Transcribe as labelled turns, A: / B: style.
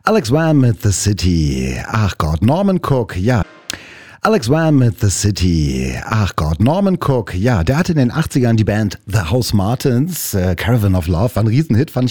A: Alex Wham mit The City. Ach Gott, Norman Cook, ja. Alex Wham mit The City. Ach Gott, Norman Cook, ja, der hatte in den 80ern die Band The House Martins, Caravan of Love, war ein Riesenhit, fand ich